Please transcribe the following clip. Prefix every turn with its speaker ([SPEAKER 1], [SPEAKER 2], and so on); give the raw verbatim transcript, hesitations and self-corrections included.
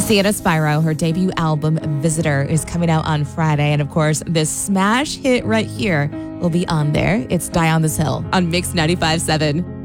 [SPEAKER 1] Sienna Spyro, her debut album, Visitor, is coming out on Friday. And of course, this smash hit right here will be on there. It's Die on This Hill on Mix ninety-five point seven.